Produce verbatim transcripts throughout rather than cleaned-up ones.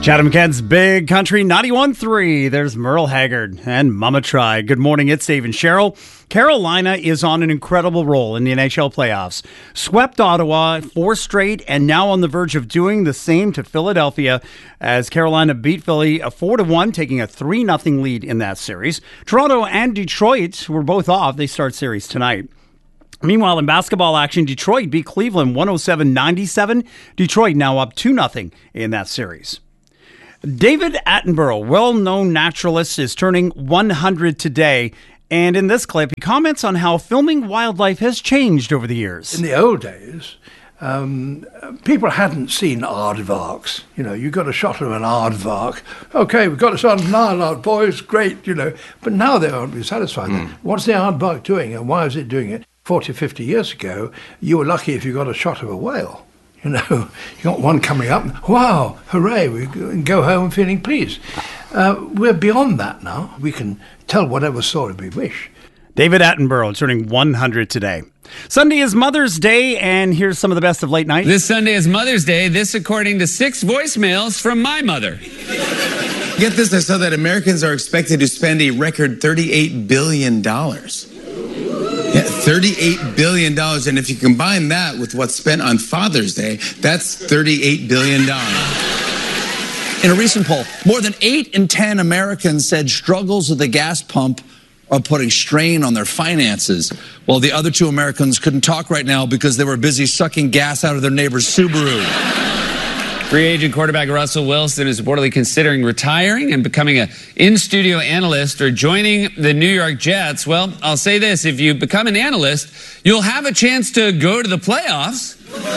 Chatham Kent's Big Country ninety-one three. There's Merle Haggard and Mama Tried. Good morning, it's Dave and Cheryl. Carolina is on an incredible roll in the N H L playoffs. Swept Ottawa four straight and now on the verge of doing the same to Philadelphia as Carolina beat Philly a four to one, taking a three nothing lead in that series. Toronto and Detroit were both off. They start series tonight. Meanwhile, in basketball action, Detroit beat Cleveland one oh seven ninety-seven. Detroit now up two nothing in that series. David Attenborough, well-known naturalist, is turning one hundred today. And in this clip, he comments on how filming wildlife has changed over the years. In the old days, um, people hadn't seen aardvarks. You know, you got a shot of an aardvark. Okay, we've got a shot of an aardvark, boys, great, you know. But now they aren't satisfied. Mm. What's the aardvark doing and why is it doing it? forty, fifty years ago, you were lucky if you got a shot of a whale. You know, you got one coming up, wow, hooray, we can go home feeling pleased. Uh, we're beyond that now. We can tell whatever story we wish. David Attenborough turning one hundred today. Sunday is Mother's Day, and here's some of the best of late night. This Sunday is Mother's Day, this according to six voicemails from my mother. Get this, I saw that Americans are expected to spend a record thirty-eight billion dollars. Yeah, thirty-eight billion dollars, and if you combine that with what's spent on Father's Day, that's thirty-eight billion dollars. In a recent poll, more than eight in ten Americans said struggles with the gas pump are putting strain on their finances, while the other two Americans couldn't talk right now because they were busy sucking gas out of their neighbor's Subaru. Free agent quarterback Russell Wilson is reportedly considering retiring and becoming an in-studio analyst or joining the New York Jets. Well, I'll say this, if you become an analyst, you'll have a chance to go to the playoffs.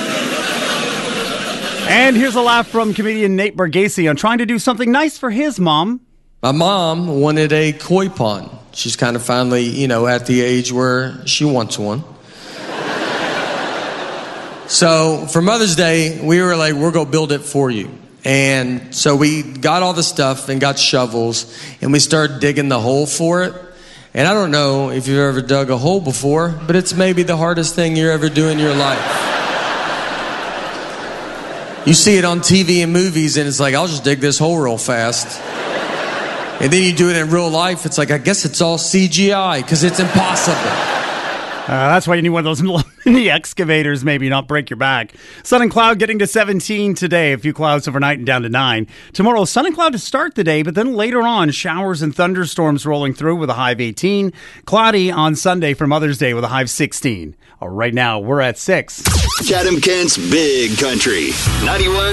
And here's a laugh from comedian Nate Bargatze on trying to do something nice for his mom. My mom wanted a koi pond. She's kind of finally, you know, at the age where she wants one. So for Mother's Day, we were like, we're going to build it for you. And so we got all the stuff and got shovels, and we started digging the hole for it. And I don't know if you've ever dug a hole before, but it's maybe the hardest thing you ever do in your life. You see it on T V and movies, and it's like, I'll just dig this hole real fast. And then you do it in real life, it's like, I guess it's all C G I, because it's impossible. Uh, that's why you need one of those mini excavators, maybe, not break your back. Sun and cloud getting to seventeen today. A few clouds overnight and down to nine. Tomorrow, sun and cloud to start the day, but then later on, showers and thunderstorms rolling through with a high of eighteen. Cloudy on Sunday for Mother's Day with a high of sixteen. Uh, right now, we're at six. Chatham Kent's Big Country ninety-one.